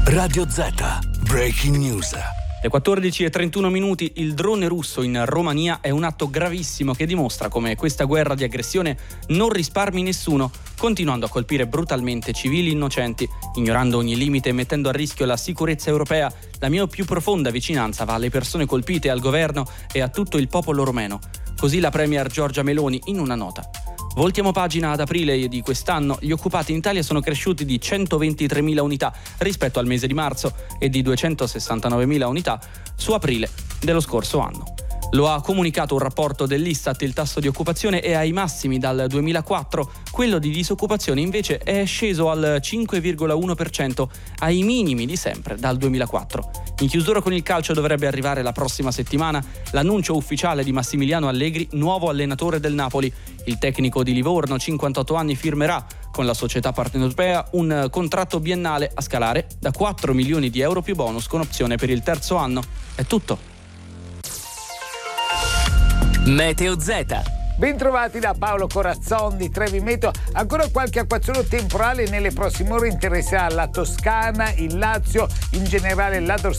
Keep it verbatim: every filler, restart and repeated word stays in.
Radio Z, Breaking News. Le quattordici e trentuno minuti, il drone russo in Romania è un atto gravissimo che dimostra come questa guerra di aggressione non risparmi nessuno, continuando a colpire brutalmente civili innocenti, ignorando ogni limite e mettendo a rischio la sicurezza europea. La mia più profonda vicinanza va alle persone colpite, al governo e a tutto il popolo romeno. Così la premier Giorgia Meloni in una nota. Voltiamo pagina. Ad aprile di quest'anno gli occupati in Italia sono cresciuti di centoventitremila unità rispetto al mese di marzo e di duecentosessantanovemila unità su aprile dello scorso anno. Lo ha comunicato un rapporto dell'Istat. Il tasso di occupazione è ai massimi dal duemilaquattro, quello di disoccupazione invece è sceso al cinque virgola uno per cento, ai minimi di sempre dal duemilaquattro. In chiusura con il calcio dovrebbe arrivare la prossima settimana l'annuncio ufficiale di Massimiliano Allegri, nuovo allenatore del Napoli. Il tecnico di Livorno, cinquantotto anni, firmerà con la società partenopea un contratto biennale a scalare da quattro milioni di euro più bonus con opzione per il terzo anno. È tutto. Meteo Z. Bentrovati da Paolo Corazzon di Trevi Meteo. Ancora qualche acquazzone temporale nelle prossime ore interesserà la Toscana, il Lazio, in generale la dorsale